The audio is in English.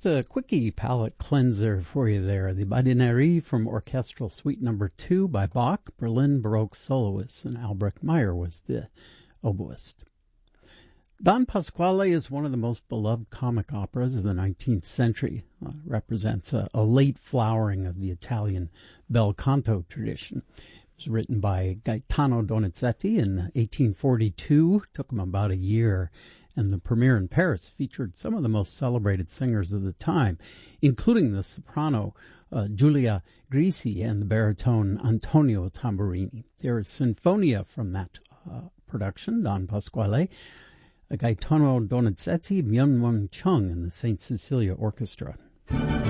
Just a quickie palate cleanser for you there. The Badinerie from Orchestral Suite No. 2 by Bach, Berlin Baroque soloist, and Albrecht Meyer was the oboist. Don Pasquale is one of the most beloved comic operas of the 19th century. Represents a late flowering of the Italian bel canto tradition. It was written by Gaetano Donizetti in 1842. Took him about a year. And the premiere in Paris featured some of the most celebrated singers of the time, including the soprano Giulia Grisi and the baritone Antonio Tamburini. There is Sinfonia from that production, Don Pasquale, Gaetano Donizetti, Myung-Whun Chung, and the St. Cecilia Orchestra.